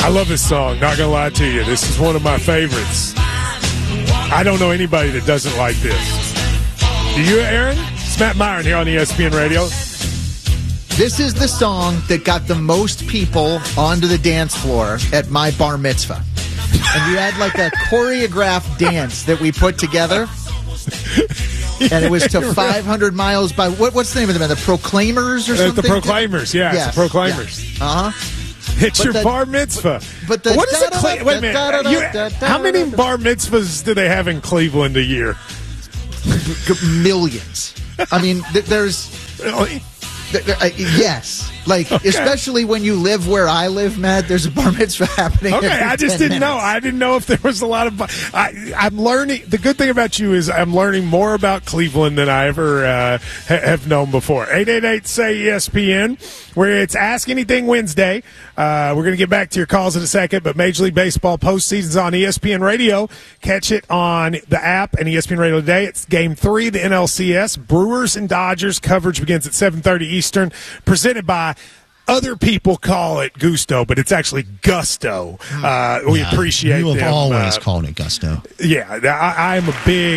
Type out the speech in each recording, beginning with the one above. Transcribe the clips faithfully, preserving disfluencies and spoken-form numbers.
I love this song, not going to lie to you. This is one of my favorites. I don't know anybody that doesn't like this. Do you, Aaron? It's Matt Myron here on E S P N Radio. This is the song that got the most people onto the dance floor at my bar mitzvah. And we had like a choreographed dance that we put together. And it was to five hundred miles by, what, what's the name of them? The Proclaimers or something? Uh, the Proclaimers, yeah. Yes, It's the Proclaimers. Yeah. Uh-huh. It's But your the- bar mitzvah. But the what is it? Cle- Wait a minute. da- da- You- da- da- how many da- bar mitzvahs do they have in Cleveland a year? Millions. I mean, th- there's... Really? th- th- uh, yes. Like, Okay. especially when you live where I live, Matt, there's a bar mitzvah happening Okay, every I just ten didn't know. minutes. I didn't know if there was a lot of. I, I'm learning. The good thing about you is I'm learning more about Cleveland than I ever uh, ha- have known before. eight eight eight say E S P N, where it's Ask Anything Wednesday. Uh, we're going to get back to your calls in a second, but Major League Baseball postseason's on E S P N Radio. Catch it on the app and E S P N Radio today. It's Game Three, the N L C S. Brewers and Dodgers. Coverage begins at seven thirty Eastern. Presented by. Other people call it Gusto, but it's actually Gusto. Uh, we Yeah, appreciate You have them. always uh, called it Gusto. Yeah, I, I am a big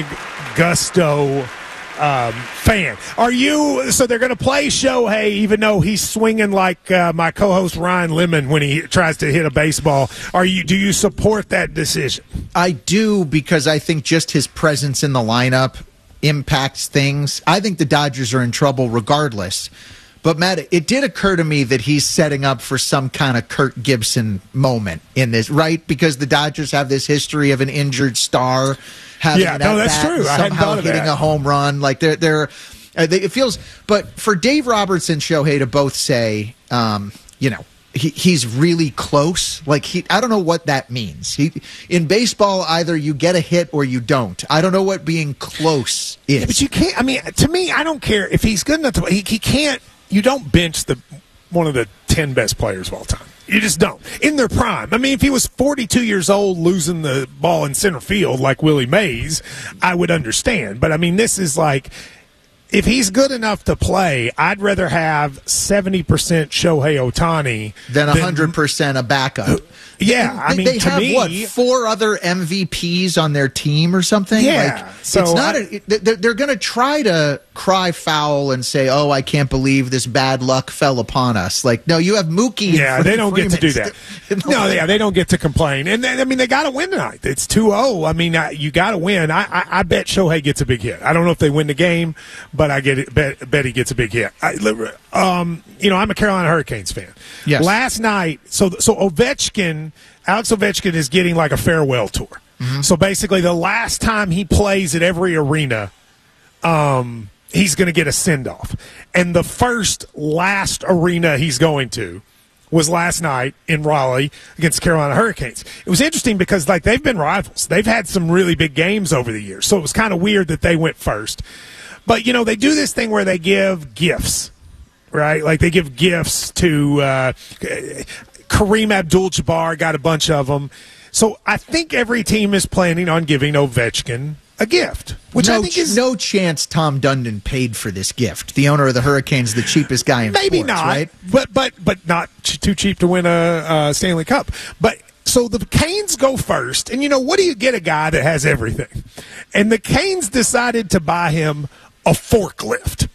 Gusto um, fan. Are you? So they're going to play Shohei, even though he's swinging like uh, my co-host Ryan Lemon when he tries to hit a baseball. Are you? Do you support that decision? I do, because I think just his presence in the lineup impacts things. I think the Dodgers are in trouble regardless. But, Matt, it did occur to me that he's setting up for some kind of Kurt Gibson moment in this, right? Because the Dodgers have this history of an injured star having Yeah, an no, at-bat that's true. and I hadn't somehow thought of hitting that. a home run. Like, they're, they're, uh, they, it feels, but for Dave Roberts and Shohei to both say, um, you know, He, he's really close. Like he, I don't know what that means. He, in baseball, either you get a hit or you don't. I don't know what being close is. Yeah, but you can't. I mean, to me, I don't care if he's good enough to. He, he can't. You don't bench the one of the ten best players of all time. You just don't. In their prime. I mean, if he was forty-two years old losing the ball in center field like Willie Mays, I would understand. But I mean, this is like. If he's good enough to play, I'd rather have seventy percent Shohei Ohtani than one hundred percent a backup. Yeah, And I they, mean, they to have, me, what, four other M V Ps on their team or something? Yeah, like, so it's not. I- A, they're they're going to try to cry foul and say, "Oh, I can't believe this bad luck fell upon us." Like, no, you have Mookie. Yeah, and they don't get to do Freeman that. still- No, yeah, they don't get to complain. And they, I mean, they got to win tonight. It's two oh. I mean, I, you got to win. I, I, I bet Shohei gets a big hit. I don't know if they win the game, but I get it, bet, bet he gets a big hit. I, um, you know, I'm a Carolina Hurricanes fan. Yes. Last night, so so Ovechkin, Alex Ovechkin is getting like a farewell tour. Mm-hmm. So basically, the last time he plays at every arena, um, he's going to get a send off. And the first last arena he's going to was last night in Raleigh against the Carolina Hurricanes. It was interesting because like they've been rivals. They've had some really big games over the years. So it was kind of weird that they went first. But, you know, they do this thing where they give gifts, right? Like they give gifts to uh, Kareem Abdul-Jabbar, got a bunch of them. So I think every team is planning on giving Ovechkin a gift, which no, I think is no chance Tom Dundon paid for this gift. The owner of the Hurricanes, the cheapest guy in maybe sports, not, right? but but but not ch- too cheap to win a, a Stanley Cup. But so the Canes go first, and you know what do you get a guy that has everything? And the Canes decided to buy him a forklift.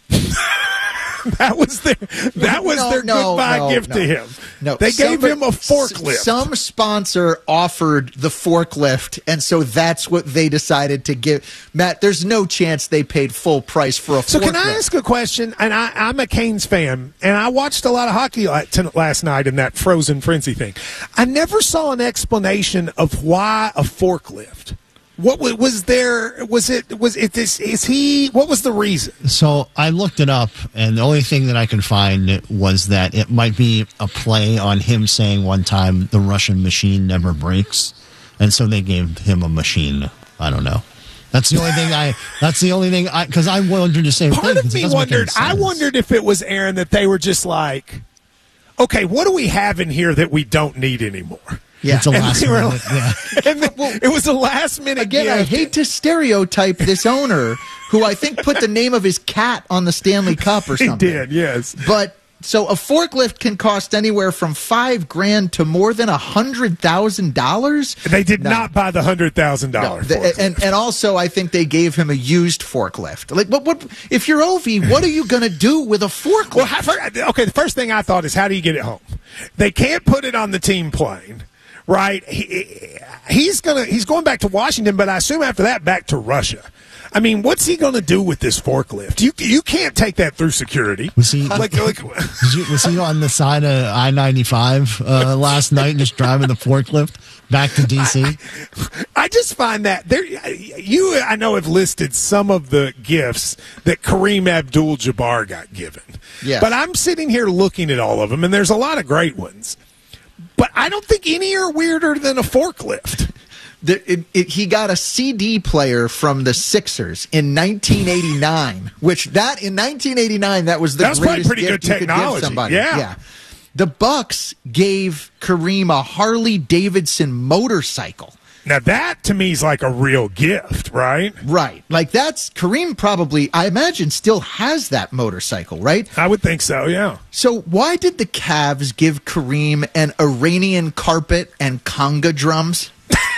That was their that was No, their no, goodbye no, gift no. to him. No, they gave somebody- him a forklift. s- Some sponsor offered the forklift, and so that's what they decided to give. Matt, there's no chance they paid full price for a So forklift. can I ask a question? And I, I'm a Canes fan, and I watched a lot of hockey la- t- last night in that Frozen Frenzy thing. I never saw an explanation of why a forklift. What was, was there? Was it? Was it this? Is he? What was the reason? So I looked it up, and the only thing that I could find was that it might be a play on him saying one time, "The Russian machine never breaks," and so they gave him a machine. I don't know. That's the only thing I. That's the only thing I. Because I wondered the same Part thing. of 'cause it me doesn't make any wondered. I sense. wondered if it was Aaron that they were just like, okay, what do we have in here that we don't need anymore? Yeah. It's a And last they were minute. Yeah. And then it was a last minute Again, gift. I hate to stereotype this owner, who I think put the name of his cat on the Stanley Cup or He something. did, yes. But So a forklift can cost anywhere from five grand to more than a hundred thousand dollars. They did No. not buy the hundred thousand No, dollars. the- and and also I think they gave him a used forklift. Like, what? What if you're Ovi? What are you going to do with a forklift? Well, how- fir- okay. The first thing I thought is, how do you get it home? They can't put it on the team plane, right? He, he's gonna he's going back to Washington, but I assume after that back to Russia. I mean, what's he going to do with this forklift? You you can't take that through security. Was he, like, like Did you, was he on the side of I ninety-five uh, last night, just driving the forklift back to D C? I, I just find that there. You, I know, have listed some of the gifts that Kareem Abdul-Jabbar got given. Yes. But I'm sitting here looking at all of them, and there's a lot of great ones. But I don't think any are weirder than a forklift. The, it, it, he got a C D player from the Sixers in nineteen eighty-nine, which that in nineteen eighty-nine that was the That was probably greatest pretty gift good you could give technology. somebody. Yeah. The Bucks gave Kareem a Harley Davidson motorcycle. Now that to me is like a real gift, right? Right. Like that's Kareem probably, I imagine, still has that motorcycle, right? I would think so. Yeah. So why did the Cavs give Kareem an Iranian carpet and conga drums?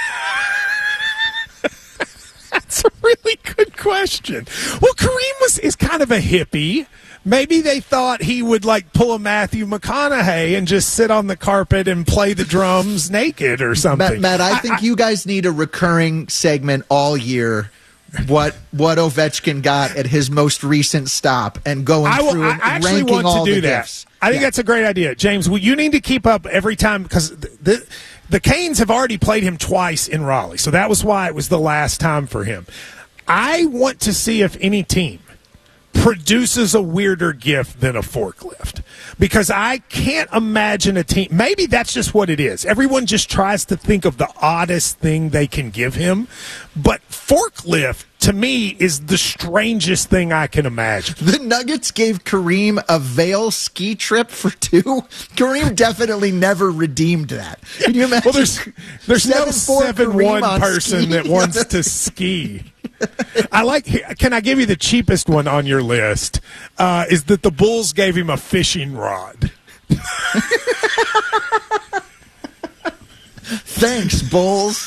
That's a really good question. Well, Kareem was is kind of a hippie. Maybe they thought he would like pull a Matthew McConaughey and just sit on the carpet and play the drums naked or something. Matt, Matt I think I, I, you guys need a recurring segment all year. What what Ovechkin got at his most recent stop and going I, will, through I and actually ranking want all to do the that. gifts. I think Yeah. that's a great idea, James. Well, you need to keep up every time because the, the the Canes have already played him twice in Raleigh, so that was why it was the last time for him. I want to see if any team produces a weirder gift than a forklift because I can't imagine a team. Maybe that's just what it is. Everyone just tries to think of the oddest thing they can give him, but forklift to me is the strangest thing I can imagine. The Nuggets gave Kareem a Vail ski trip for two. Kareem definitely never redeemed that. Can you imagine? Well, there's there's no seven one Kareem on person ski. that wants to ski. I like. Can I give you the cheapest one on your list? Uh, is that the Bulls gave him a fishing rod? Thanks, Bulls.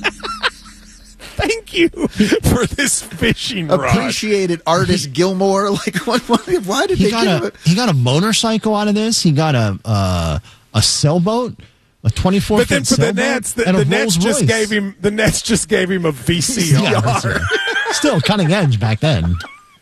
Thank you for this fishing rod. Appreciated artist Gilmore. Like, what, what, why did He they got give a it? he got a motorcycle out of this. He got a uh, a sailboat, a twenty-four But then foot for the sailboat, Nets, the, and a the Nets Rolls just Royce. gave him the Nets just gave him a V C R. Yeah, that's right. Still cutting edge back then.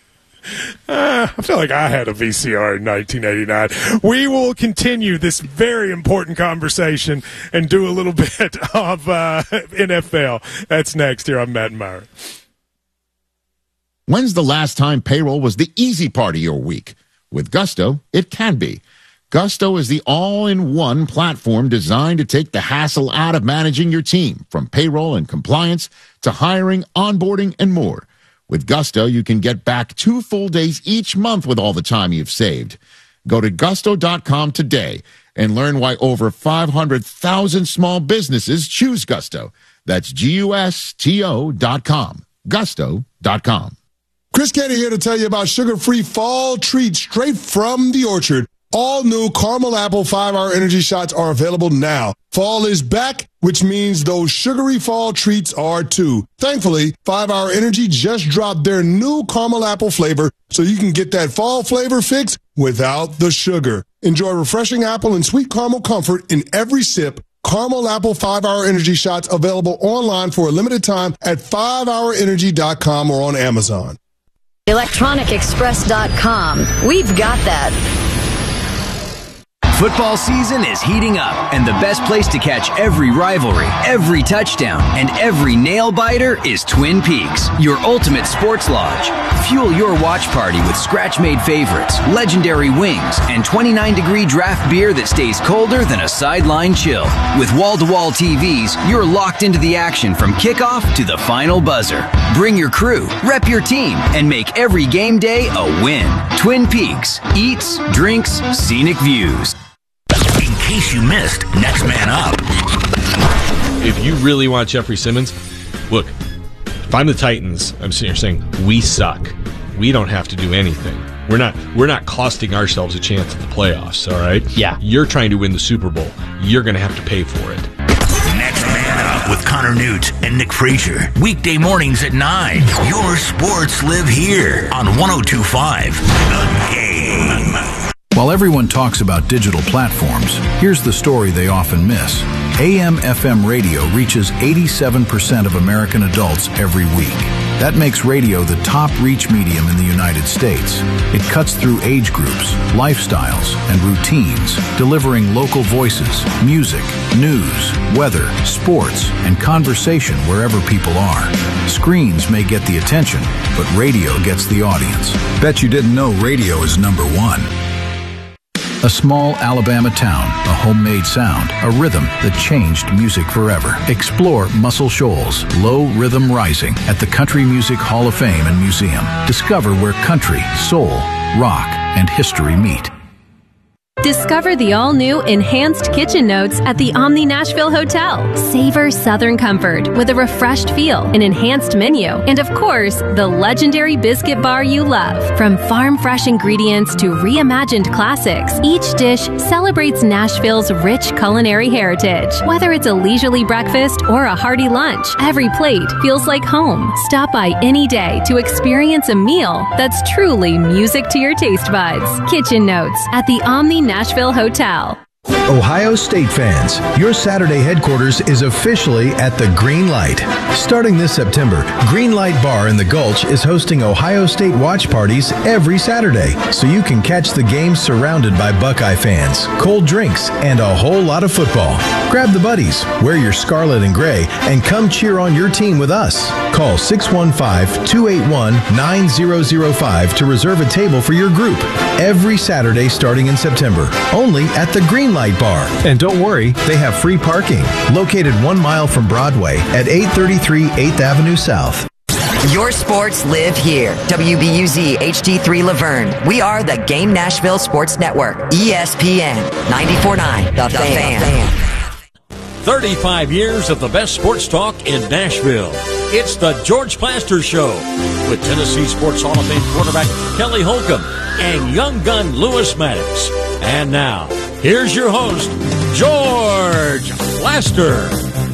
Uh, I feel like I had a V C R in nineteen eighty-nine. We will continue this very important conversation and do a little bit of uh, N F L. That's next here on Matt and Myron. When's the last time payroll was the easy part of your week? With Gusto, it can be. Gusto is the all-in-one platform designed to take the hassle out of managing your team, from payroll and compliance to hiring, onboarding, and more. With Gusto, you can get back two full days each month with all the time you've saved. Go to gusto dot com today and learn why over five hundred thousand small businesses choose Gusto. That's G U S T O dot com. gusto dot com. Chris Canty here to tell you about sugar-free fall treats straight from the orchard. All new caramel apple five-hour energy shots are available now. Fall is back, which means those sugary fall treats are too. Thankfully, five-hour Energy just dropped their new caramel apple flavor, so you can get that fall flavor fix without the sugar. Enjoy refreshing apple and sweet caramel comfort in every sip. Caramel Apple five-hour Energy shots available online for a limited time at five hour energy dot com or on Amazon. electronic express dot com. We've got that. Football season is heating up, and the best place to catch every rivalry, every touchdown, and every nail-biter is Twin Peaks, your ultimate sports lodge. Fuel your watch party with scratch-made favorites, legendary wings, and twenty-nine degree draft beer that stays colder than a sideline chill. With wall-to-wall T Vs, you're locked into the action from kickoff to the final buzzer. Bring your crew, rep your team, and make every game day a win. Twin Peaks. Eats, drinks, scenic views. In case you missed Next Man Up. If you really want Jeffrey Simmons, look, if I'm the Titans, I'm sitting here saying, we suck. We don't have to do anything. We're not we're not costing ourselves a chance at the playoffs, all right? Yeah. You're trying to win the Super Bowl. You're going to have to pay for it. Next Man Up with Connor Newt and Nick Frazier. Weekday mornings at nine. Your sports live here on one oh two point five The Game. While everyone talks about digital platforms, here's the story they often miss. A M F M radio reaches eighty-seven percent of American adults every week. That makes radio the top reach medium in the United States. It cuts through age groups, lifestyles, and routines, delivering local voices, music, news, weather, sports, and conversation wherever people are. Screens may get the attention, but radio gets the audience. Bet you didn't know radio is number one. A small Alabama town, a homemade sound, a rhythm that changed music forever. Explore Muscle Shoals, Low Rhythm Rising at the Country Music Hall of Fame and Museum. Discover where country, soul, rock, and history meet. Discover the all-new Enhanced Kitchen Notes at the Omni Nashville Hotel. Savor Southern comfort with a refreshed feel, an enhanced menu, and of course, the legendary biscuit bar you love. From farm-fresh ingredients to reimagined classics, each dish celebrates Nashville's rich culinary heritage. Whether it's a leisurely breakfast or a hearty lunch, every plate feels like home. Stop by any day to experience a meal that's truly music to your taste buds. Kitchen Notes at the Omni Nashville Hotel. Ohio State fans, your Saturday headquarters is officially at the Green Light. Starting this September, Green Light Bar in the Gulch is hosting Ohio State watch parties every Saturday, so you can catch the game surrounded by Buckeye fans, cold drinks, and a whole lot of football. Grab the buddies, wear your scarlet and gray, and come cheer on your team with us. Call six one five, two eight one, nine zero zero five to reserve a table for your group every Saturday starting in September, only at the Green Light Bar. And don't worry, they have free parking, located one mile from Broadway at eight thirty-three eighth Avenue South. Your sports live here. W B U Z H D three Laverne. We are the Game Nashville Sports Network. E S P N ninety-four point nine The, the Fan. Fan. thirty-five years of the best sports talk in Nashville. It's the George Plaster Show with Tennessee Sports Hall of Fame quarterback Kelly Holcomb and young gun Lewis Maddox. And now, here's your host, George Plaster.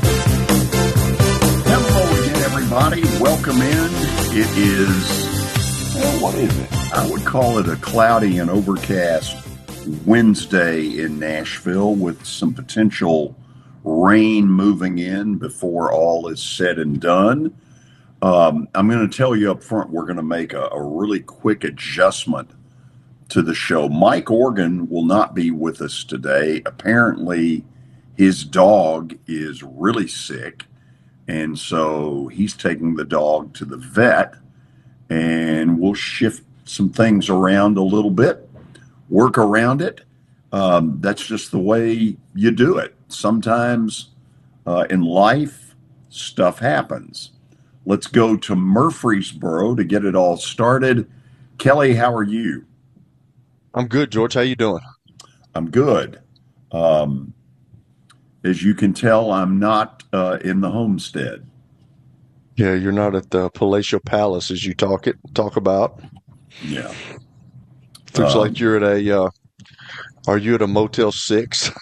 Hello again, everybody. Welcome in. It is, well, what is it? I would call it a cloudy and overcast Wednesday in Nashville with some potential rain moving in before all is said and done. Um, I'm going to tell you up front, we're going to make a, a really quick adjustment to the show. Mike Organ will not be with us today. Apparently, his dog is really sick, and so he's taking the dog to the vet, and we'll shift some things around a little bit, work around it. Um, that's just the way you do it. Sometimes uh, in life, stuff happens. Let's go to Murfreesboro to get it all started. Kelly, how are you? I'm good, George. How you doing? I'm good. Um, as you can tell, I'm not uh, in the homestead. Yeah, you're not at the Palatial Palace as you talk it talk about. Yeah. Looks um, like you're at a. Uh, are you at a Motel Six?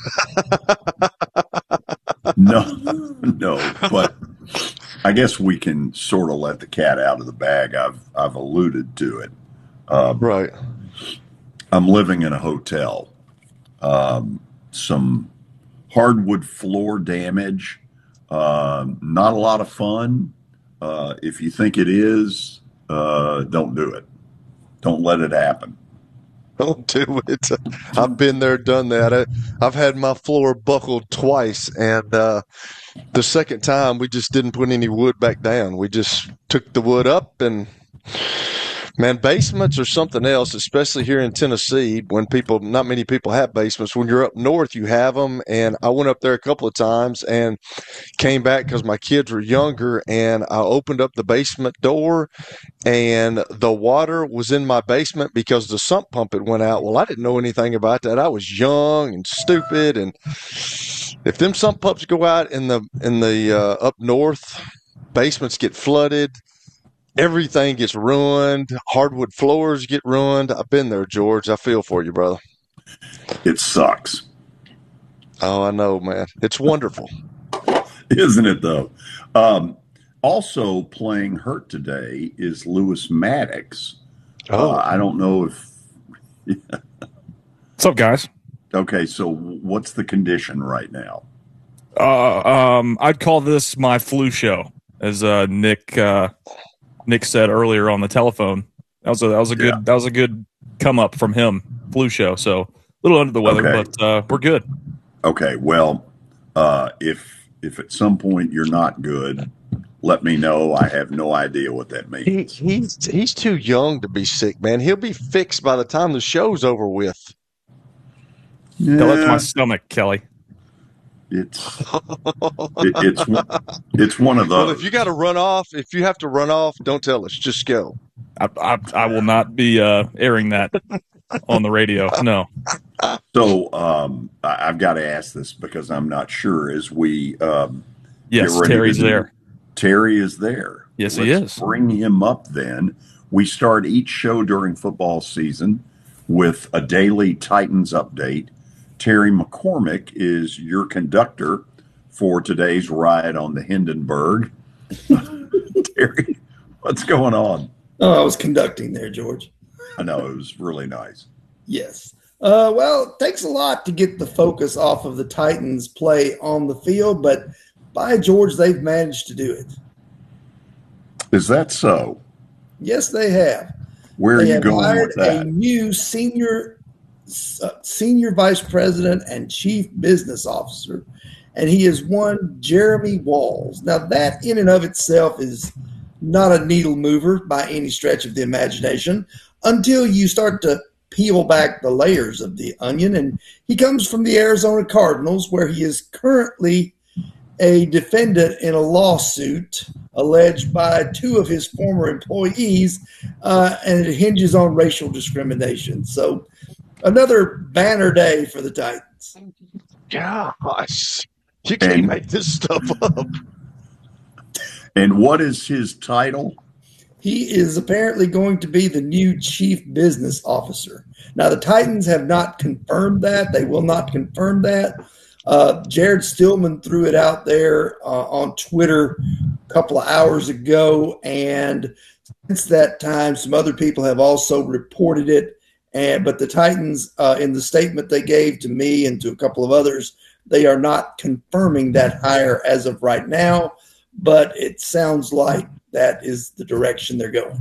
No, no. But I guess we can sort of let the cat out of the bag. I've I've alluded to it. Um, right. I'm living in a hotel. Um, some hardwood floor damage. Um, not a lot of fun. Uh, if you think it is, uh, don't do it. Don't let it happen. Don't do it. I've been there, done that. I, I've had my floor buckled twice, and uh, the second time we just didn't put any wood back down. We just took the wood up, and man, basements are something else, especially here in Tennessee when people, not many people have basements. When you're up north, you have them. And I went up there a couple of times and came back because my kids were younger, and I opened up the basement door and the water was in my basement because the sump pump had went out. Well, I didn't know anything about that. I was young and stupid. And if them sump pumps go out in the, in the uh, up north, basements get flooded. everything gets ruined. Hardwood floors get ruined. I've been there, George. I feel for you, brother. It sucks. Oh, I know, man. It's wonderful. Isn't it, though? Um, also playing hurt today is Lewis Maddox. Oh. Uh, I don't know if... What's up, guys? Okay, so what's the condition right now? Uh, um, I'd call this my flu show, as uh, Nick uh, Nick said earlier on the telephone. That was a that was a good yeah. that was a good come up from him. Flu show, so a little under the weather, okay. but uh, we're good. Okay, well, uh, if if at some point you're not good, let me know. I have no idea what that means. He, he's he's too young to be sick, man. He'll be fixed by the time the show's over with. Yeah. That's my stomach, Kelly. It's it, it's it's one of those. Well, if you got to run off, if you have to run off, don't tell us. Just go. I I, I will not be uh, airing that on the radio. No. So um, I, I've got to ask this because I'm not sure. As we um, yes, Terry's do, there. Terry is there. Yes, Let's he is. Bring him up. Then we start each show during football season with a daily Titans update. Terry McCormick is your conductor for today's ride on the Hindenburg. Terry, what's going on? Oh, I was conducting there, George. I know, it was really nice. Yes. Uh, well, it takes a lot to get the focus off of the Titans' play on the field, but by George, they've managed to do it. Is that so? Yes, they have. Where are they you have going hired with that? A new senior Uh, senior vice president and chief business officer, and he is one Jeremy Walls. Now, that in and of itself is not a needle mover by any stretch of the imagination until you start to peel back the layers of the onion. And he comes from the Arizona Cardinals, where he is currently a defendant in a lawsuit alleged by two of his former employees, uh, and it hinges on racial discrimination. So, another banner day for the Titans. Gosh, you can't and, make this stuff up. And what is his title? He is apparently going to be the new chief business officer. Now, the Titans have not confirmed that. They will not confirm that. Uh, Jared Stillman threw it out there uh, on Twitter a couple of hours ago, and since that time, some other people have also reported it. And but the Titans, uh, in the statement they gave to me and to a couple of others, they are not confirming that hire as of right now. But it sounds like that is the direction they're going.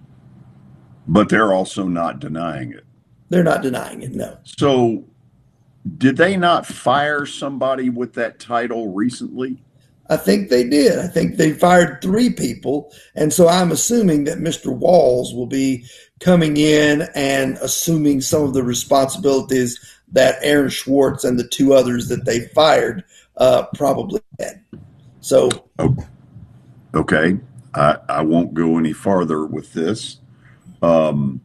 But they're also not denying it. They're not denying it, no. So did they not fire somebody with that title recently? I think they did. I think they fired three people. And so I'm assuming that Mister Walls will be coming in and assuming some of the responsibilities that Aaron Schwartz and the two others that they fired uh, probably had. So, oh, okay. I, I won't go any farther with this. Um,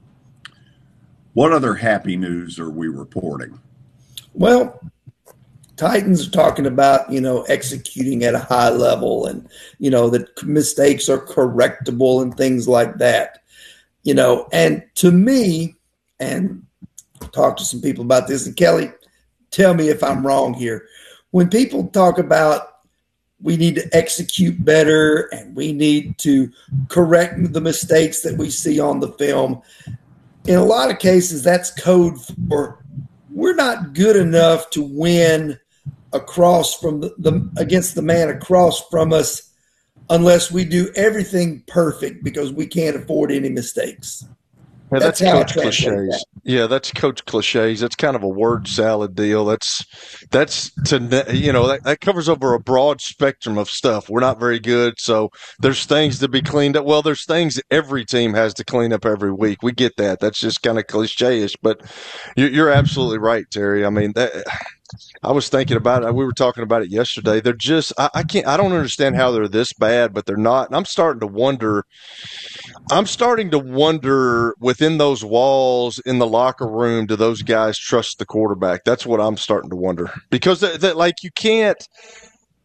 what other happy news are we reporting? Well, Titans are talking about, you know, executing at a high level and, you know, that mistakes are correctable and things like that, you know. And to me, and talk to some people about this, and Kelly, tell me if I'm wrong here. When people talk about we need to execute better and we need to correct the mistakes that we see on the film, in a lot of cases, that's code for we're not good enough to win across from the, the against the man across from us unless we do everything perfect because we can't afford any mistakes. Yeah, that's, that's coach cliches. That. Yeah, that's coach cliches. That's kind of a word salad deal. That's that's to you know that, that covers over a broad spectrum of stuff. We're not very good, so there's things to be cleaned up. Well, there's things every team has to clean up every week. We get that. That's just kind of cliche-ish, but you're, you're absolutely right, Terry. I mean that. I was thinking about it. We were talking about it yesterday. They're just, I, I can't, I don't understand how they're this bad, but they're not. And I'm starting to wonder, I'm starting to wonder within those walls in the locker room, do those guys trust the quarterback? That's what I'm starting to wonder because that, that like you can't,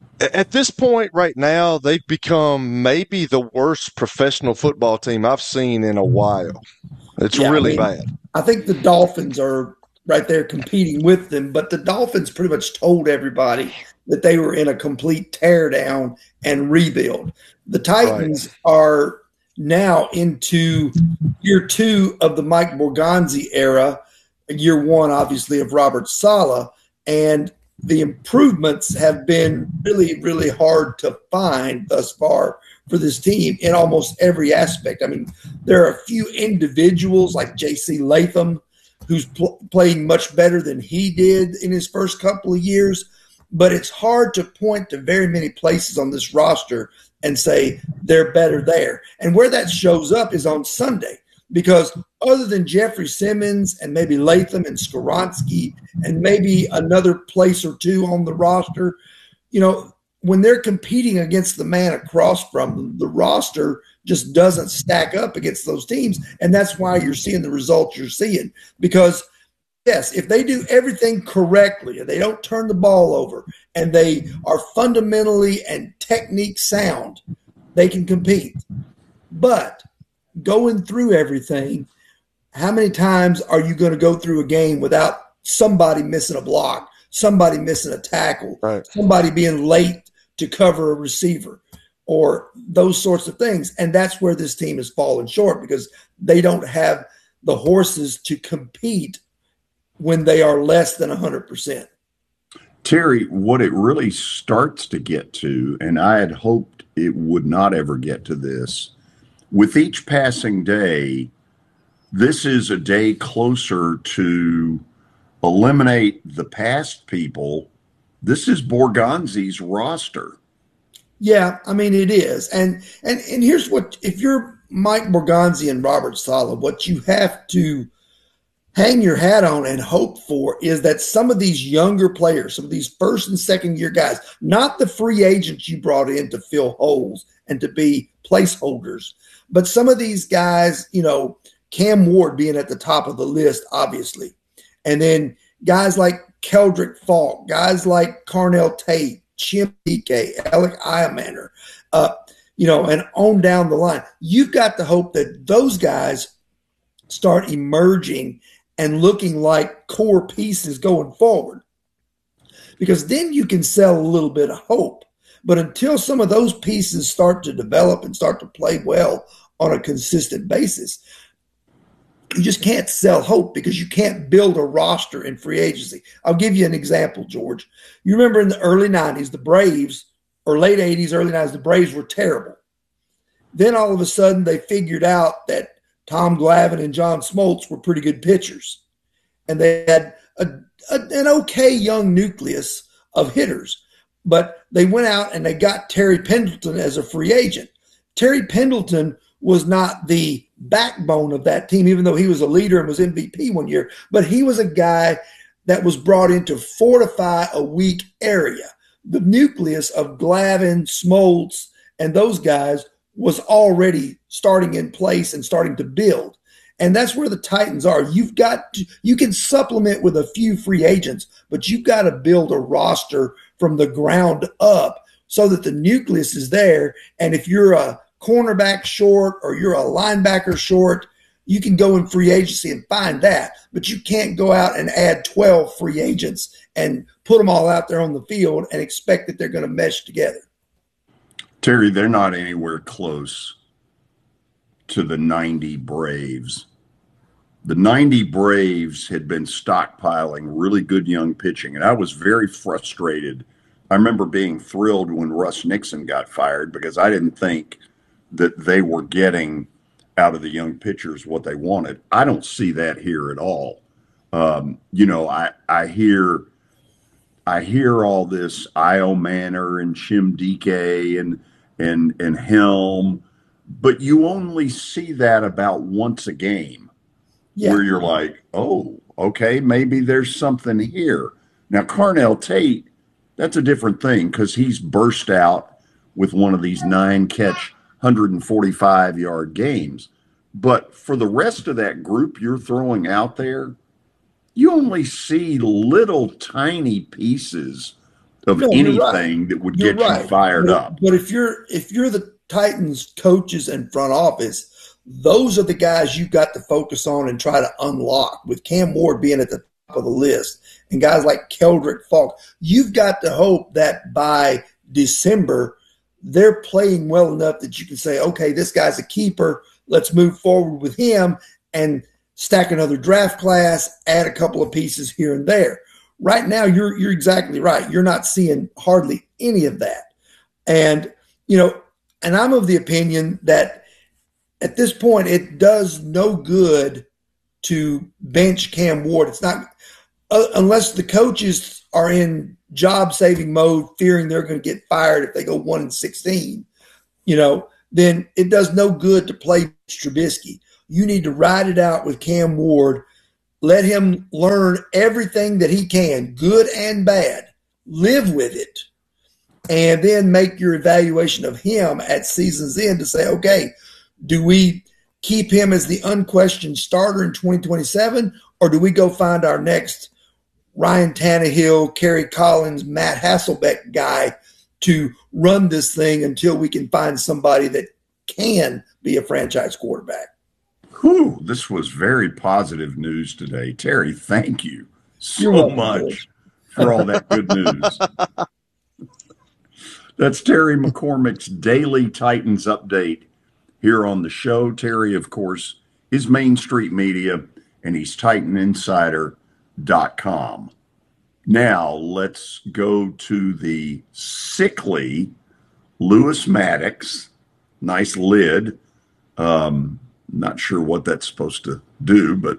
At this point right now, they've become maybe the worst professional football team I've seen in a while. It's Yeah, really I mean, bad. I think the Dolphins are right there competing with them, but the Dolphins pretty much told everybody that they were in a complete teardown and rebuild. The Titans right. are now into year two of the Mike Borgonzi era, year one, obviously, of Robert Saleh, and the improvements have been really, really hard to find thus far for this team in almost every aspect. I mean, there are a few individuals like J C Latham, who's pl- playing much better than he did in his first couple of years, but it's hard to point to very many places on this roster and say they're better there. And where that shows up is on Sunday, because other than Jeffrey Simmons and maybe Latham and Skoronski and maybe another place or two on the roster, you know, when they're competing against the man across from them, the roster just doesn't stack up against those teams. And that's why you're seeing the results you're seeing. Because, yes, if they do everything correctly and they don't turn the ball over and they are fundamentally and technique sound, they can compete. But going through everything, how many times are you going to go through a game without somebody missing a block, somebody missing a tackle, right. somebody being late to cover a receiver, or those sorts of things? And that's where this team has fallen short, because they don't have the horses to compete when they are less than one hundred percent. Terry, what it really starts to get to, and I had hoped it would not ever get to this, with each passing day, this is a day closer to eliminate the past people. This is Borgonzi's roster. Yeah, I mean, it is. And and and here's what, if you're Mike Borgonzi and Robert Saleh, what you have to hang your hat on and hope for is that some of these younger players, some of these first and second year guys, not the free agents you brought in to fill holes and to be placeholders, but some of these guys, you know, Cam Ward being at the top of the list, obviously. And then guys like Keldrick Falk, guys like Carnell Tate, Chim Dike, Alec Iamander, uh, you know, and on down the line. You've got to hope that those guys start emerging and looking like core pieces going forward, because then you can sell a little bit of hope. But until some of those pieces start to develop and start to play well on a consistent basis, you just can't sell hope, because you can't build a roster in free agency. I'll give you an example, George. You remember in the early nineties, the Braves, or late eighties, early nineties, the Braves were terrible. Then all of a sudden they figured out that Tom Glavine and John Smoltz were pretty good pitchers. And they had a, a, an okay young nucleus of hitters. But they went out and they got Terry Pendleton as a free agent. Terry Pendleton was not the backbone of that team, even though he was a leader and was M V P one year. But he was a guy that was brought in to fortify a weak area. The nucleus of Glavine, Smoltz, and those guys was already starting in place and starting to build. And that's where the Titans are. You've got to, you can supplement with a few free agents, but you've got to build a roster from the ground up so that the nucleus is there. And if you're a cornerback short or you're a linebacker short, you can go in free agency and find that. But you can't go out and add twelve free agents and put them all out there on the field and expect that they're going to mesh together. Terry, they're not anywhere close to the ninety Braves. The ninety Braves had been stockpiling really good young pitching, and I was very frustrated. I remember being thrilled when Russ Nixon got fired, because I didn't think that they were getting out of the young pitchers what they wanted. I don't see that here at all. Um, you know, I, I hear I hear all this Io Manor and Chim Dike and and and Helm, but you only see that about once a game, yeah. where you're like, oh, okay, maybe there's something here. Now, Carnell Tate, that's a different thing, because he's burst out with one of these nine-catch, one hundred forty-five yard games. But for the rest of that group you're throwing out there, you only see little tiny pieces of No, you're anything right. that would You're get right. you fired but, up. But if you're if you're the Titans coaches and front office, those are the guys you've got to focus on and try to unlock. With Cam Ward being at the top of the list and guys like Keldrick Falk, you've got to hope that by December they're playing well enough that you can say, okay, this guy's a keeper. Let's move forward with him and stack another draft class, add a couple of pieces here and there. Right now, you're you're exactly right. You're not seeing hardly any of that. And, you know, and I'm of the opinion that at this point, it does no good to bench Cam Ward. It's not uh, unless the coaches are in job-saving mode, fearing they're going to get fired if they go one and sixteen, you know, then it does no good to play Trubisky. You need to ride it out with Cam Ward. Let him learn everything that he can, good and bad. Live with it. And then make your evaluation of him at season's end to say, okay, do we keep him as the unquestioned starter in twenty twenty-seven, or do we go find our next Ryan Tannehill, Kerry Collins, Matt Hasselbeck guy to run this thing until we can find somebody that can be a franchise quarterback? Whew, this was very positive news today. Terry, thank you so welcome, much George. for all that good news. That's Terry McCormick's Daily Titans Update here on the show. Terry, of course, is Main Street Media, and he's Titan Insider dot com. Now, let's go to the sickly Lewis Maddox. Nice lid. Um, not sure what that's supposed to do, but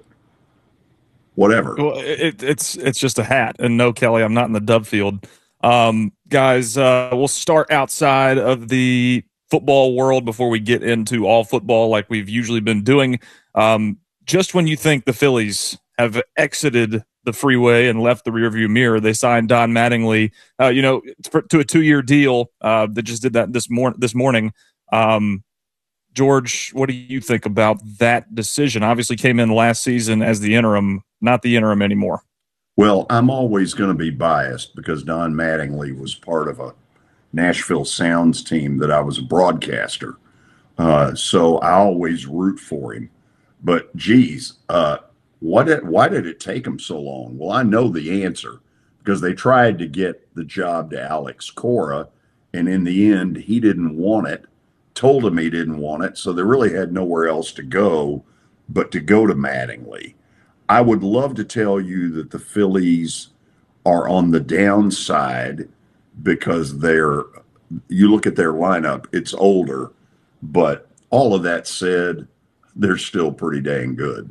whatever. Well, it, it's it's just a hat. And no, Kelly, I'm not in the dub field. Um, guys, uh, we'll start outside of the football world before we get into all football like we've usually been doing. Um, just when you think the Phillies have exited the freeway and left the rearview mirror, they signed Don Mattingly, uh, you know, for, to a two-year deal uh, that just did that this, mor- this morning. Um, George, what do you think about that decision? Obviously came in last season as the interim, not the interim anymore. Well, I'm always going to be biased because Don Mattingly was part of a Nashville Sounds team that I was a broadcaster. Uh, so I always root for him. But, geez, uh, what did, why did it take him so long? Well, I know the answer because they tried to get the job to Alex Cora, and in the end, he didn't want it, told him he didn't want it, so they really had nowhere else to go but to go to Mattingly. I would love to tell you that the Phillies are on the downside because they're, you look at their lineup, it's older, but all of that said, they're still pretty dang good.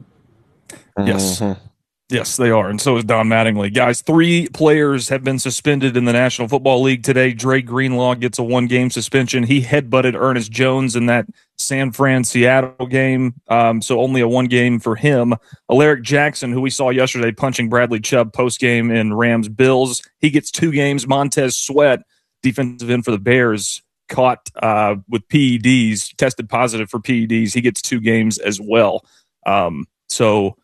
Yes. Mm-hmm. Yes, they are. And so is Don Mattingly. Guys, three players have been suspended in the National Football League today. Dre Greenlaw gets a one-game suspension. He headbutted Ernest Jones in that San Fran-Seattle game, um, so only a one game for him. Alaric Jackson, who we saw yesterday punching Bradley Chubb post-game in Rams-Bills, he gets two games. Montez Sweat, defensive end for the Bears, caught uh, with P E Ds, tested positive for P E Ds. He gets two games as well. Um, so...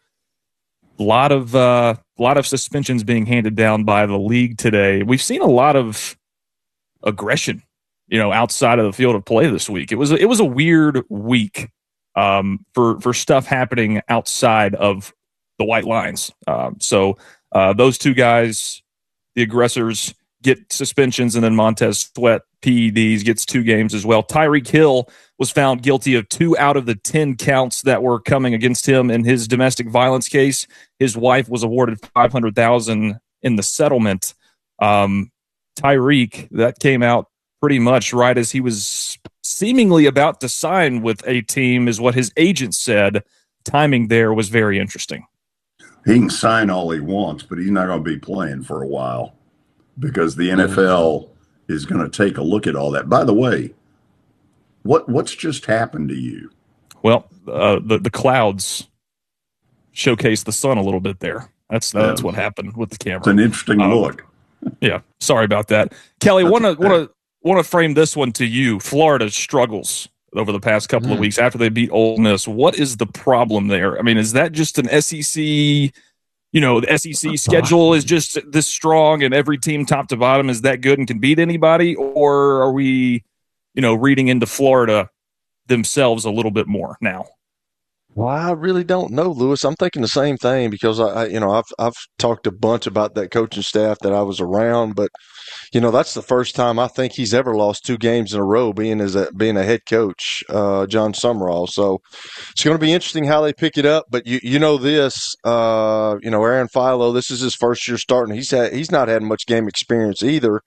A lot of uh, a lot of suspensions being handed down by the league today. We've seen a lot of aggression, you know, outside of the field of play this week. It was a, it was a weird week um, for for stuff happening outside of the white lines. Um, so uh, those two guys, the aggressors, get suspensions, and then Montez Sweat, P E Ds, gets two games as well. Tyreek Hill was found guilty of two out of the ten counts that were coming against him in his domestic violence case. His wife was awarded five hundred thousand dollars in the settlement. Um, Tyreek, that came out pretty much right as he was seemingly about to sign with a team, is what his agent said. Timing there was very interesting. He can sign all he wants, but he's not going to be playing for a while because the N F L is going to take a look at all that. By the way, what what's just happened to you? Well, uh, the the clouds showcase the sun a little bit there. That's that's yeah. what happened with the camera. It's an interesting um, look. Yeah, sorry about that, Kelly. Want to want to want to frame this one to you. Florida struggles over the past couple mm. of weeks after they beat Ole Miss. What is the problem there? I mean, is that just an S E C you know, the S E C schedule is just this strong and every team top to bottom is that good and can beat anybody? Or are we, you know, reading into Florida themselves a little bit more now? Well, I really don't know, Lewis. I'm thinking the same thing because I, I, you know, I've I've talked a bunch about that coaching staff that I was around, but you know, that's the first time I think he's ever lost two games in a row, being as a being a head coach, uh, John Summerall. So it's going to be interesting how they pick it up. But you you know this, uh, you know, Aaron Philo, this is his first year starting. He's had he's not had much game experience either,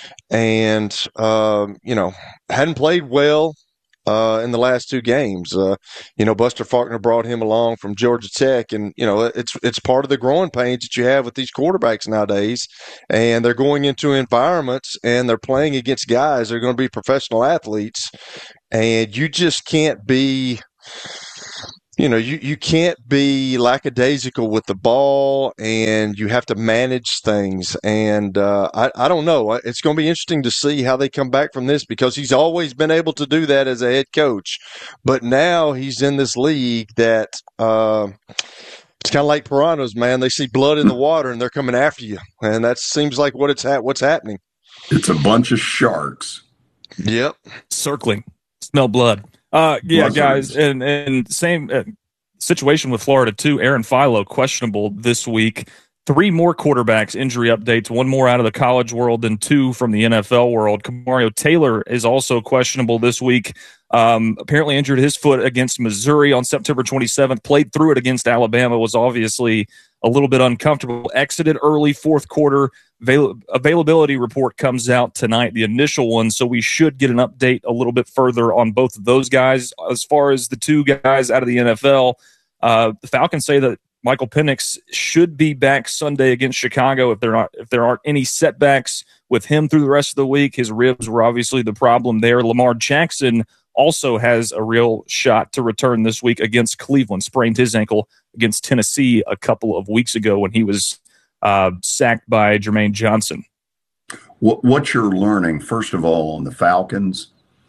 and um, you know, hadn't played well. Uh, in the last two games, uh, you know, Buster Faulkner brought him along from Georgia Tech, and you know, it's it's part of the growing pains that you have with these quarterbacks nowadays. And they're going into environments and they're playing against guys that are going to be professional athletes, and you just can't be. You know, you, you can't be lackadaisical with the ball, and you have to manage things. And uh, I, I don't know. It's going to be interesting to see how they come back from this because he's always been able to do that as a head coach. But now he's in this league that uh, it's kind of like piranhas, man. They see blood in the water, and they're coming after you. And that seems like what it's ha- what's happening. It's a bunch of sharks. Yep. Circling. Smell blood. Uh, yeah, Buzzards. guys, and and same uh, situation with Florida too. Aaron Philo questionable this week. Three more quarterbacks injury updates. One more out of the college world and two from the N F L world. Kamario Taylor is also questionable this week. Um, apparently injured his foot against Missouri on September twenty-seventh. Played through it against Alabama. Was obviously a little bit uncomfortable. Exited early fourth quarter. Avail- availability report comes out tonight, the initial one, so we should get an update a little bit further on both of those guys. As far as the two guys out of the N F L, uh, the Falcons say that Michael Penix should be back Sunday against Chicago if there aren't if there aren't any setbacks with him through the rest of the week. His ribs were obviously the problem there. Lamar Jackson also has a real shot to return this week against Cleveland. Sprained his ankle against Tennessee a couple of weeks ago when he was Uh, sacked by Jermaine Johnson. What, what you're learning, first of all, on the Falcons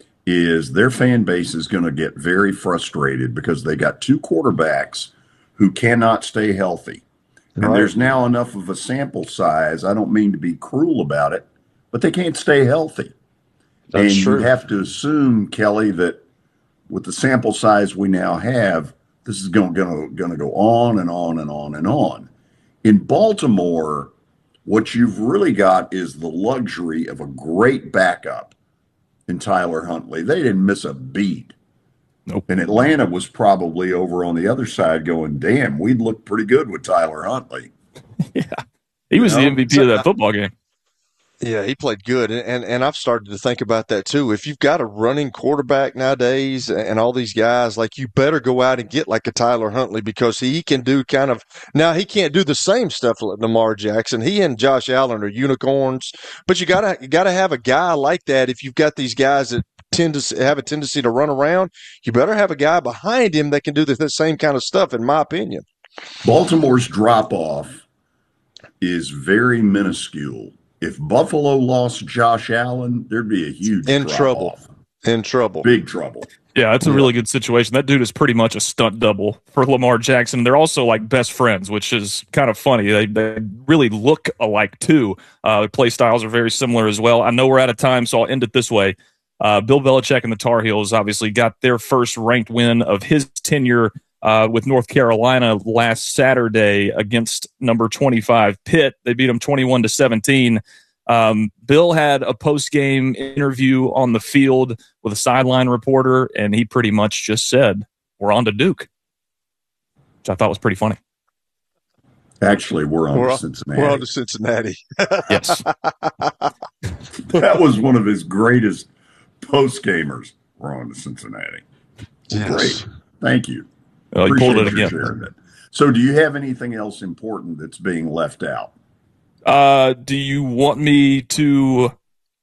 is their fan base is going to get very frustrated because they got two quarterbacks who cannot stay healthy. And Right. there's now enough of a sample size. I don't mean to be cruel about it, but they can't stay healthy. That's and true. you have to assume, Kelly, that with the sample size we now have, this is going to going to go on and on and on and on. In Baltimore, what you've really got is the luxury of a great backup in Tyler Huntley. They didn't miss a beat. Nope. And Atlanta was probably over on the other side going, damn, we'd look pretty good with Tyler Huntley. He was You the know? M V P of that football game. Yeah, he played good, and, and and I've started to think about that too. If you've got a running quarterback nowadays, and all these guys, like you better go out and get like a Tyler Huntley because he can do kind of now he can't do the same stuff like Lamar Jackson. He and Josh Allen are unicorns, but you gotta you gotta have a guy like that. If you've got these guys that tend to have a tendency to run around, you better have a guy behind him that can do the, the same kind of stuff. In my opinion, Baltimore's drop off is very minuscule. If Buffalo lost Josh Allen, there'd be a huge in drop trouble, off. in trouble, Big trouble. Yeah, it's a really good situation. That dude is pretty much a stunt double for Lamar Jackson. They're also like best friends, which is kind of funny. They, they really look alike too. Uh, their play styles are very similar as well. I know we're out of time, so I'll end it this way. Uh, Bill Belichick and the Tar Heels obviously got their first ranked win of his tenure uh, with North Carolina last Saturday against number twenty-five Pitt. They beat them twenty-one to seventeen. Um, Bill had a post-game interview on the field with a sideline reporter, and he pretty much just said, "We're on to Duke," which I thought was pretty funny. Actually, we're on we're to on, Cincinnati. we're on to Cincinnati. Yes. That was one of his greatest post-gamers. We're on to Cincinnati. Yes. Great. Thank you. Oh, you pulled it Appreciate you again. sharing that. So do you have anything else important that's being left out? Uh, do you want me to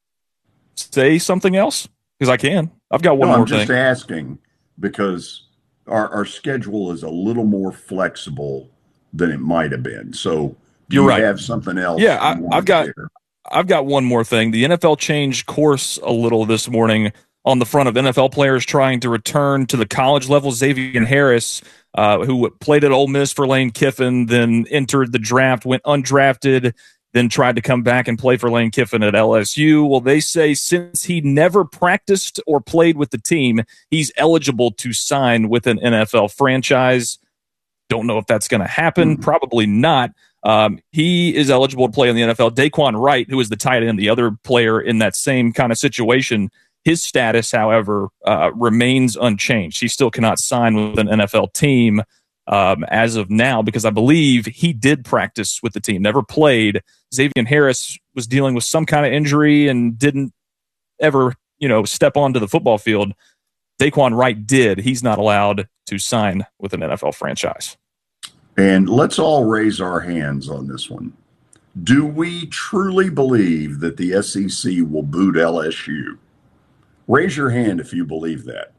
say something else? Because I can. I've got one no, more I'm just thing. asking because our, our schedule is a little more flexible than it might have been. So do You're you right. have something else? Yeah, you I, want I've to got share? I've got one more thing. The N F L changed course a little this morning on the front of N F L players trying to return to the college level. Xavier Harris, uh, who played at Ole Miss for Lane Kiffin, then entered the draft, went undrafted, then tried to come back and play for Lane Kiffin at L S U. Well, they say since he never practiced or played with the team, he's eligible to sign with an N F L franchise. Don't know if that's going to happen. Probably not. Um, he is eligible to play in the N F L. Daquan Wright, who is the tight end, the other player in that same kind of situation, his status, however, uh, remains unchanged. He still cannot sign with an N F L team um, as of now because I believe he did practice with the team, never played. Xavier Harris was dealing with some kind of injury and didn't ever, you know, step onto the football field. Daquan Wright did. He's not allowed to sign with an N F L franchise. And let's all raise our hands on this one. Do we truly believe that the S E C will boot L S U? Raise your hand if you believe that.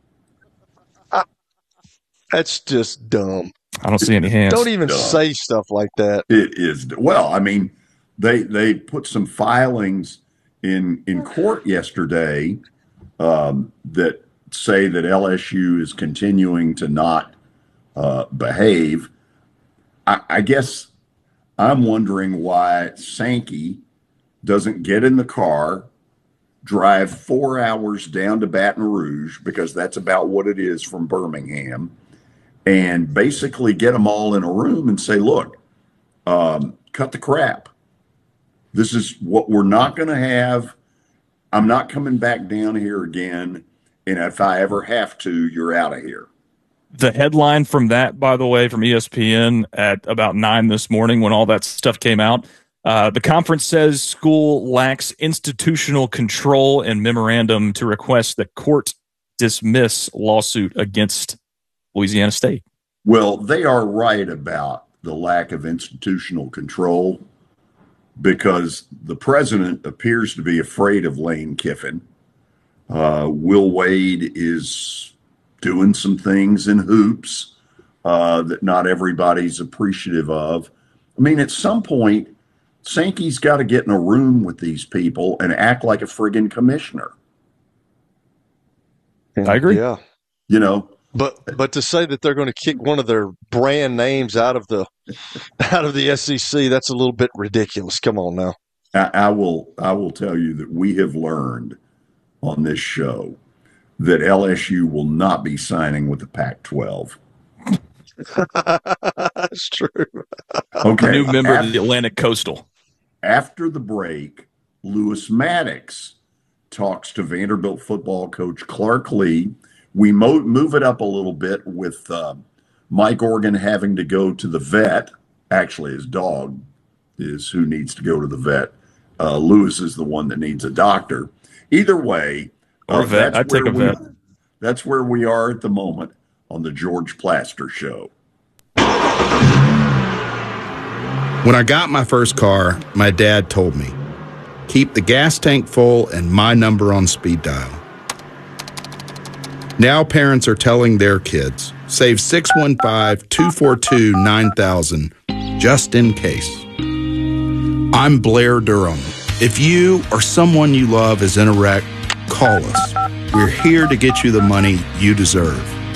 Uh, that's just dumb. I don't see any hands. Don't even dumb. say stuff like that. It is. Well, I mean, they they put some filings in in court yesterday um, that say that L S U is continuing to not uh, behave. I, I guess I'm wondering why Sankey doesn't get in the car, drive four hours down to Baton Rouge, because that's about what it is from Birmingham, and basically get them all in a room and say, look, um, cut the crap. This is what we're not going to have. I'm not coming back down here again. And if I ever have to, you're out of here. The headline from that, by the way, from E S P N at about nine this morning when all that stuff came out, uh, the conference says school lacks institutional control and memorandum to request that court dismiss lawsuit against Louisiana State. Well, they are right about the lack of institutional control because the president appears to be afraid of Lane Kiffin. Uh, Will Wade is doing some things in hoops uh, that not everybody's appreciative of. I mean, at some point, Sankey's got to get in a room with these people and act like a friggin' commissioner. I agree. Yeah. You know, but but to say that they're going to kick one of their brand names out of the out of the S E C, that's a little bit ridiculous. Come on now. I, I will I will tell you that we have learned on this show that L S U will not be signing with the Pac twelve. That's true. Okay. New member after, of the Atlantic Coastal. After the break, Lewis Maddox talks to Vanderbilt football coach Clark Lee. We mo- move it up a little bit with uh, Mike Organ having to go to the vet. Actually, his dog is who needs to go to the vet. Uh, Lewis is the one that needs a doctor. Either way, or a vet. I'd take a we, vet. That's where we are at the moment on the George Plaster Show. When I got my first car, my dad told me, keep the gas tank full and my number on speed dial. Now parents are telling their kids, save six one five, two four two, nine thousand just in case. I'm Blair Durham. If you or someone you love is in a wreck, call us. We're here to get you the money you deserve.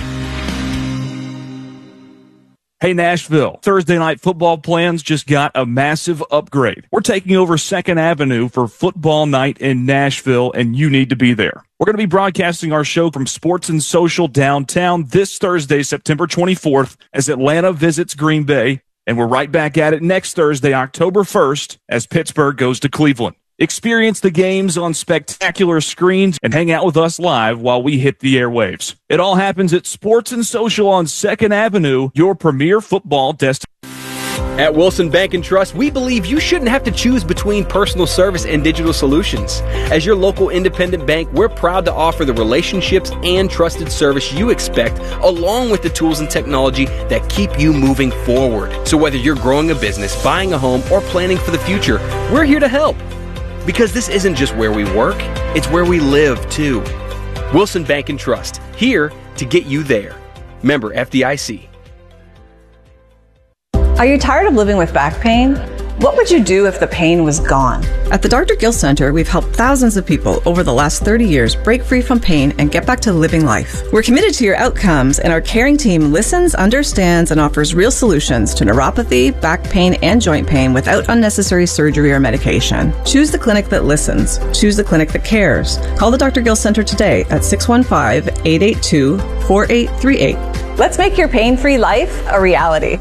Hey, Nashville, Thursday night football plans just got a massive upgrade. We're taking over Second Avenue for football night in Nashville, and you need to be there. We're going to be broadcasting our show from Sports and Social downtown this Thursday, September twenty-fourth, as Atlanta visits Green Bay, and we're right back at it next Thursday, October first, as Pittsburgh goes to Cleveland. Experience the games on spectacular screens and hang out with us live while we hit the airwaves. It all happens at Sports and Social on Second Avenue, your premier football destination. At Wilson Bank and Trust, we believe you shouldn't have to choose between personal service and digital solutions. As your local independent bank, we're proud to offer the relationships and trusted service you expect, along with the tools and technology that keep you moving forward. So whether you're growing a business, buying a home, or planning for the future, we're here to help. Because this isn't just where we work, it's where we live, too. Wilson Bank and Trust, here to get you there. Member F D I C. Are you tired of living with back pain? What would you do if the pain was gone? At the Doctor Gill Center, we've helped thousands of people over the last thirty years break free from pain and get back to living life. We're committed to your outcomes, and our caring team listens, understands, and offers real solutions to neuropathy, back pain, and joint pain without unnecessary surgery or medication. Choose the clinic that listens. Choose the clinic that cares. Call the Doctor Gill Center today at six one five, eight eight two, four eight three eight. Let's make your pain-free life a reality.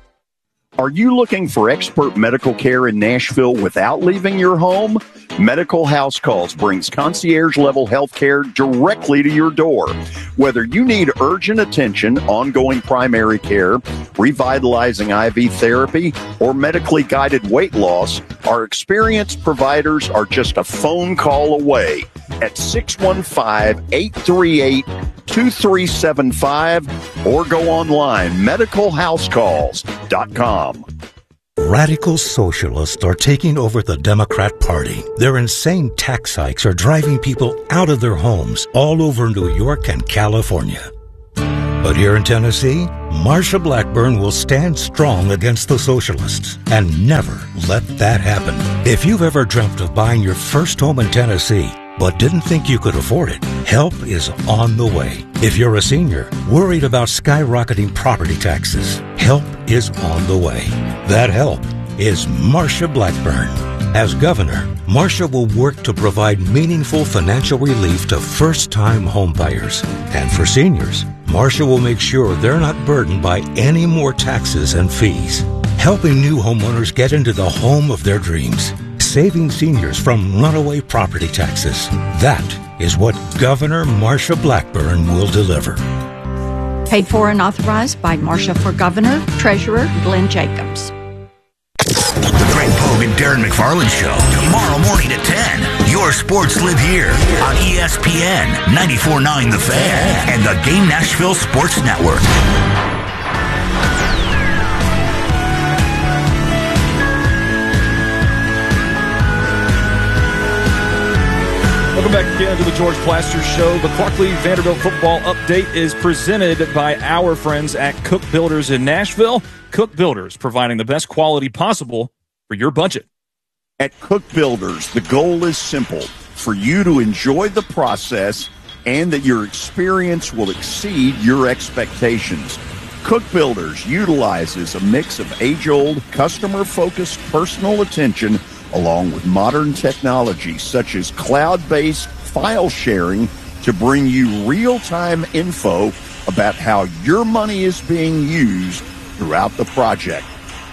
Are you looking for expert medical care in Nashville without leaving your home? Medical House Calls brings concierge-level health care directly to your door. Whether you need urgent attention, ongoing primary care, revitalizing I V therapy, or medically guided weight loss, our experienced providers are just a phone call away at six one five, eight three eight, two three seven five or go online, medical house calls dot com. Radical socialists are taking over the Democrat Party. Their insane tax hikes are driving people out of their homes all over New York and California. But here in Tennessee, Marsha Blackburn will stand strong against the socialists and never let that happen. If you've ever dreamt of buying your first home in Tennessee, but didn't think you could afford it, help is on the way. If you're a senior worried about skyrocketing property taxes, help is on the way. That help is Marsha Blackburn. As governor, Marsha will work to provide meaningful financial relief to first-time homebuyers. And for seniors, Marsha will make sure they're not burdened by any more taxes and fees, helping new homeowners get into the home of their dreams, saving seniors from runaway property taxes. That is what Governor Marsha Blackburn will deliver. Paid for and authorized by Marsha for Governor, Treasurer Glenn Jacobs. The Greg Pogue and Darren McFarland Show, tomorrow morning at ten. Your sports live here on E S P N ninety-four point nine The Fan and the Game Nashville Sports Network. Welcome back again to the George Plaster Show. The Clark-Lee Vanderbilt football update is presented by our friends at Cook Builders in Nashville. Cook Builders, providing the best quality possible for your budget. At Cook Builders, the goal is simple: for you to enjoy the process and that your experience will exceed your expectations. Cook Builders utilizes a mix of age-old, customer-focused personal attention along with modern technology such as cloud-based file sharing to bring you real-time info about how your money is being used throughout the project.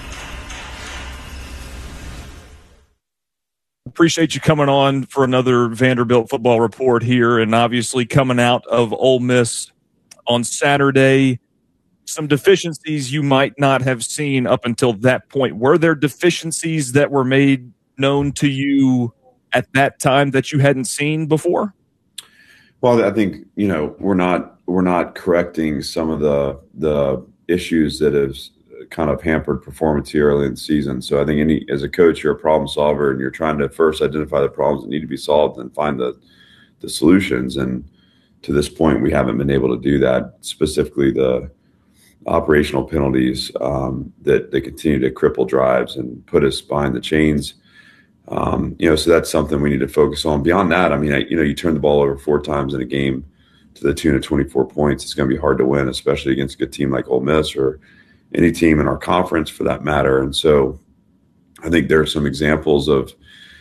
Appreciate you coming on for another Vanderbilt football report here, and obviously coming out of Ole Miss on Saturday, some deficiencies you might not have seen up until that point. Were there deficiencies that were made known to you at that time that you hadn't seen before? Well, I think, you know, we're not we're not correcting some of the the issues that have kind of hampered performance here early in the season. So I think any as a coach, you're a problem solver, and you're trying to first identify the problems that need to be solved and find the the solutions. And to this point, we haven't been able to do that. Specifically, the operational penalties um, that they continue to cripple drives and put us behind the chains. Um, you know, so that's something we need to focus on. Beyond that, I mean, I, you know, you turn the ball over four times in a game to the tune of twenty-four points. It's going to be hard to win, especially against a good team like Ole Miss or any team in our conference for that matter. And so I think there are some examples of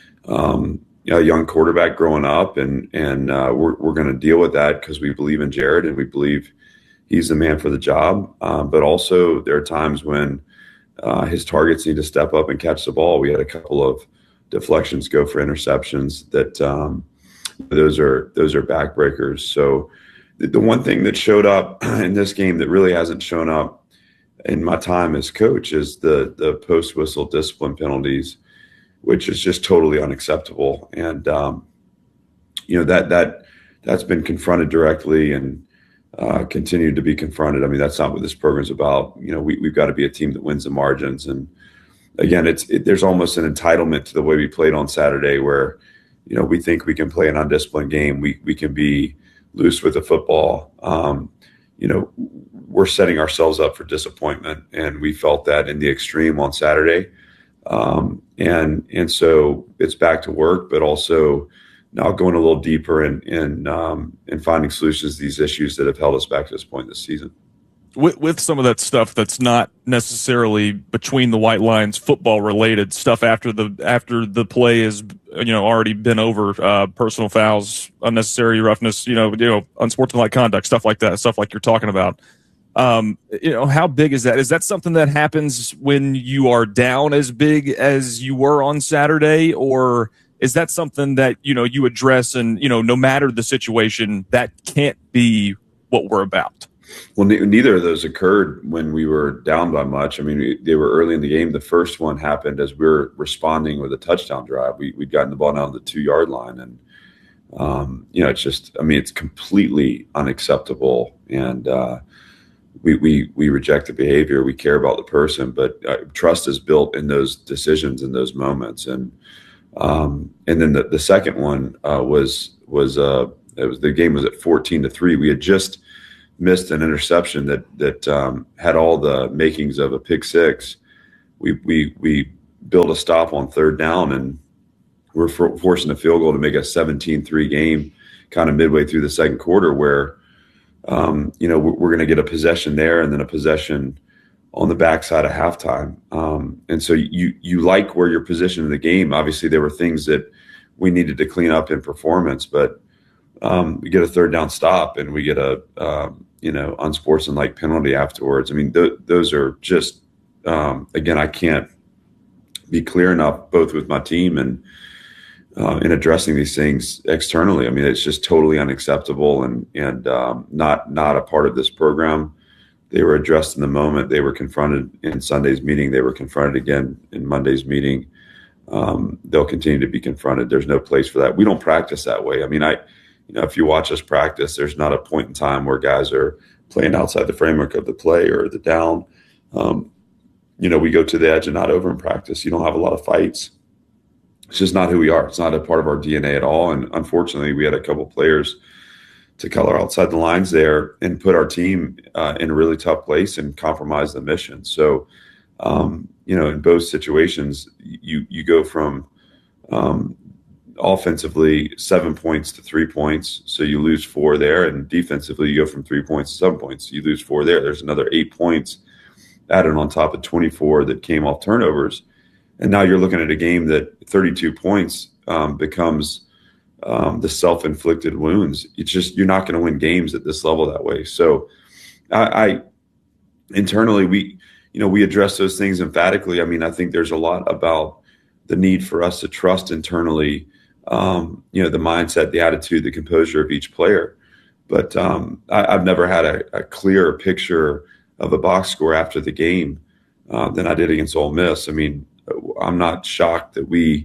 um, you know, a young quarterback growing up, and and uh, we're we're going to deal with that because we believe in Jared and we believe he's the man for the job. Uh, but also there are times when uh, his targets need to step up and catch the ball. We had a couple of deflections go for interceptions that um, those are those are backbreakers. So the, the one thing that showed up in this game that really hasn't shown up in my time as coach is the the post whistle discipline penalties, which is just totally unacceptable. And um, you know that that that's been confronted directly and uh, continued to be confronted. I mean, that's not what this program's about. You know, we we've got to be a team that wins the margins. And again, it's it, there's almost an entitlement to the way we played on Saturday, where you know we think we can play an undisciplined game. We we can be loose with the football. Um, you know, we're setting ourselves up for disappointment, and we felt that in the extreme on Saturday. Um, and and so it's back to work, but also now going a little deeper in in um, in finding solutions to these issues that have held us back to this point this season. With with some of that stuff that's not necessarily between the white lines, football related stuff after the after the play has you know already been over, uh, personal fouls, unnecessary roughness, you know, you know, unsportsmanlike conduct, stuff like that, stuff like you're talking about. Um, you know, how big is that? Is that something that happens when you are down as big as you were on Saturday, or is that something that, you know, you address and, you know, no matter the situation, that can't be what we're about? Well, ne- neither of those occurred when we were down by much. I mean, we, they were early in the game. The first one happened as we were responding with a touchdown drive. We, we'd gotten the ball down to the two-yard line. And, um, you know, it's just, I mean, it's completely unacceptable. And, uh, We, we we reject the behavior. We care about the person, but uh, trust is built in those decisions in those moments. And um, and then the, the second one uh, was was uh, it was the game was at fourteen to three. We had just missed an interception that that um, had all the makings of a pick six. We we we built a stop on third down, and we're for, forcing a field goal to make a seventeen three game, kind of midway through the second quarter, where. Um, you know, we're, we're going to get a possession there and then a possession on the backside of halftime. Um, and so you you like where you're positioned in the game. Obviously, there were things that we needed to clean up in performance, but um, we get a third down stop and we get a, um, you know, unsportsmanlike penalty afterwards. I mean, th- those are just, um, again, I can't be clear enough, both with my team and Uh, in addressing these things externally. I mean, it's just totally unacceptable and and um, not not a part of this program. They were addressed in the moment. They were confronted in Sunday's meeting. They were confronted again in Monday's meeting. Um, they'll continue to be confronted. There's no place for that. We don't practice that way. I mean, I, you know, if you watch us practice, there's not a point in time where guys are playing outside the framework of the play or the down. Um, you know, we go to the edge and not over in practice. You don't have a lot of fights. It's just not who we are. It's not a part of our D N A at all. And unfortunately, we had a couple of players to color outside the lines there and put our team uh, in a really tough place and compromise the mission. So, um, you know, in both situations, you you go from um, offensively seven points to three points. So you lose four there. And defensively, you go from three points to seven points. You lose four there. There's another eight points added on top of twenty-four that came off turnovers. And now you're looking at a game that thirty-two points um, becomes um, the self-inflicted wounds. It's just, you're not going to win games at this level that way. So I, I internally, we, you know, we address those things emphatically. I mean, I think there's a lot about the need for us to trust internally, um, you know, the mindset, the attitude, the composure of each player. But um, I, I've never had a, a clearer picture of a box score after the game uh, than I did against Ole Miss. I mean, I'm not shocked that we,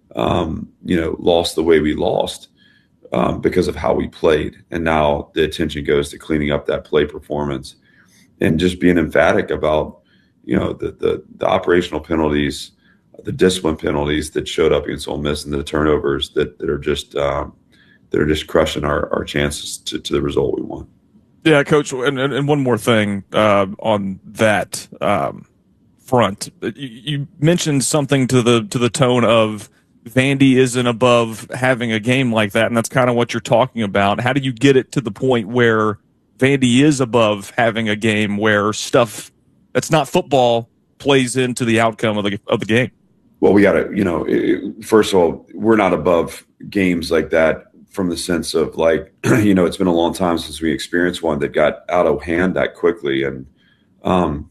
um, you know, lost the way we lost um, because of how we played. And now the attention goes to cleaning up that play performance and just being emphatic about, you know, the the, the operational penalties, the discipline penalties that showed up against Ole Miss and the turnovers that, that are just um, that are just crushing our, our chances to, to the result we want. Yeah, Coach, and, and one more thing uh, on that. Um, front. You mentioned something to the to the tone of Vandy isn't above having a game like that, and that's kind of what you're talking about. How do you get it to the point where Vandy is above having a game where stuff that's not football plays into the outcome of the of the game? Well, we got to, you know, first of all, we're not above games like that from the sense of like, you know, it's been a long time since we experienced one that got out of hand that quickly. And, um,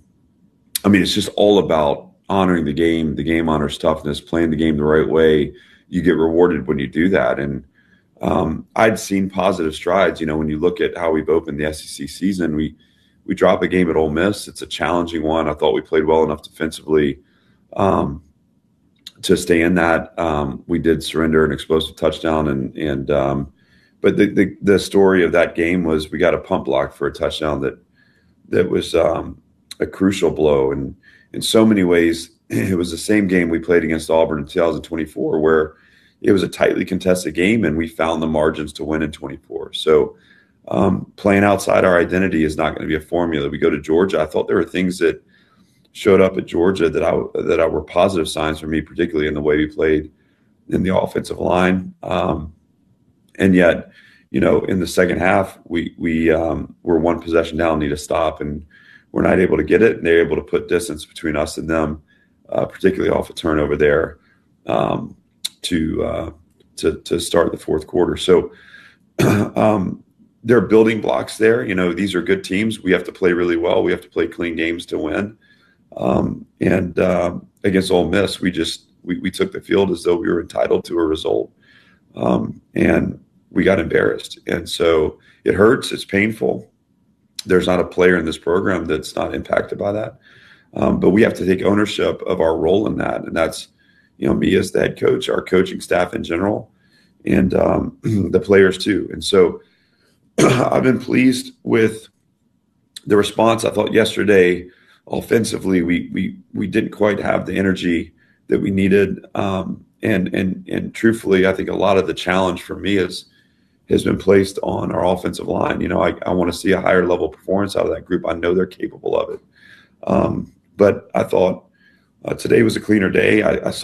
I mean, it's just all about honoring the game. The game honors toughness, playing the game the right way. You get rewarded when you do that. And um, I'd seen positive strides. You know, when you look at how we've opened the S E C season, we we drop a game at Ole Miss. It's a challenging one. I thought we played well enough defensively um, to stay in that. Um, we did surrender an explosive touchdown, and and um, but the, the the story of that game was we got a pump block for a touchdown that that was. Um, a crucial blow. And in so many ways, it was the same game we played against Auburn in two thousand twenty-four, where it was a tightly contested game and we found the margins to win in twenty-four. So um, playing outside our identity is not going to be a formula. We go to Georgia. I thought there were things that showed up at Georgia that I that I were positive signs for me, particularly in the way we played in the offensive line. Um, and yet, you know, in the second half, we we um, were one possession down, need a stop, and we're not able to get it. And they're able to put distance between us and them, uh, particularly off a turnover there, um, to uh, to to start the fourth quarter. So um, there are building blocks there. You know, these are good teams. We have to play really well. We have to play clean games to win. Um, and uh, against Ole Miss, we just we, we took the field as though we were entitled to a result, um, and we got embarrassed. And so it hurts. It's painful. There's not a player in this program that's not impacted by that, um, but we have to take ownership of our role in that, and that's, you know, me as the head coach, our coaching staff in general, and um, the players too. And so I've been pleased with the response. I thought yesterday, offensively, we we we didn't quite have the energy that we needed, um, and and and truthfully, I think a lot of the challenge for me is has been placed on our offensive line. You know, I, I want to see a higher level performance out of that group. I know they're capable of it, um, but I thought uh, today was a cleaner day. I, I saw